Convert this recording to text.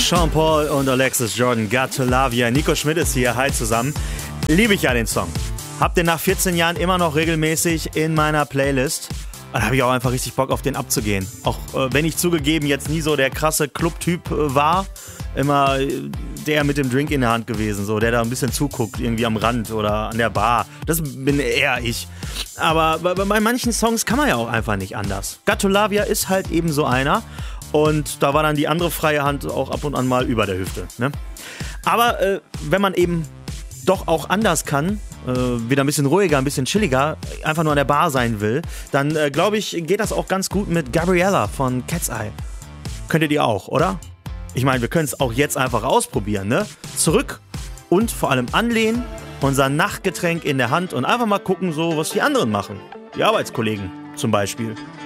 Sean Paul und Alexis Jordan, Got to Love Ya. Nico Schmidt ist hier, hi zusammen. Liebe ich ja den Song. Hab den nach 14 Jahren immer noch regelmäßig in meiner Playlist. Und da habe ich auch einfach richtig Bock auf den abzugehen. Auch wenn ich zugegeben jetzt nie so der krasse Club-Typ war, immer der mit dem Drink in der Hand gewesen, so der da ein bisschen zuguckt, irgendwie am Rand oder an der Bar. Das bin eher ich. Aber bei manchen Songs kann man ja auch einfach nicht anders. Got to Love Ya ist halt eben so einer. Und da war dann die andere freie Hand auch ab und an mal über der Hüfte. Ne? Aber wenn man eben doch auch anders kann, wieder ein bisschen ruhiger, ein bisschen chilliger, einfach nur an der Bar sein will, dann glaube ich, geht das auch ganz gut mit Gabriella von Cat's Eye. Könntet ihr auch, oder? Ich meine, wir können es auch jetzt einfach ausprobieren, ne? Zurück und vor allem anlehnen, unser Nachtgetränk in der Hand und einfach mal gucken, so was die anderen machen. Die Arbeitskollegen zum Beispiel.